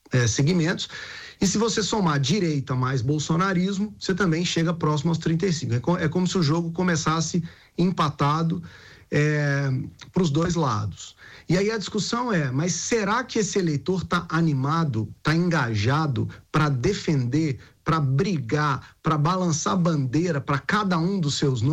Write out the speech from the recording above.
segmentos. E se você somar direita mais bolsonarismo, você também chega próximo aos 35. É como se o jogo começasse empatado para os dois lados. E aí a discussão mas será que esse eleitor está animado, está engajado para defender, para brigar, para balançar bandeira para cada um dos seus